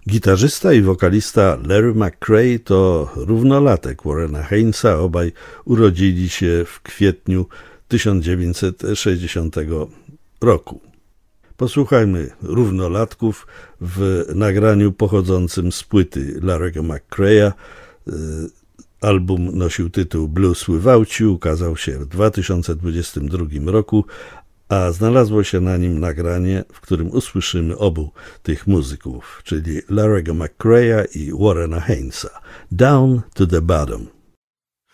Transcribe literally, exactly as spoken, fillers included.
Gitarzysta i wokalista Larry McCray to równolatek Warrena Haynes'a. Obaj urodzili się w kwietniu tysiąc dziewięćset sześćdziesiątego roku. Posłuchajmy równolatków w nagraniu pochodzącym z płyty Larry'ego McCraya. Album nosił tytuł Blues Without You, ukazał się w dwa tysiące dwudziestym drugim roku, a znalazło się na nim nagranie, w którym usłyszymy obu tych muzyków, czyli Larry'ego McCraya i Warrena Haynes'a. Down to the Bottom.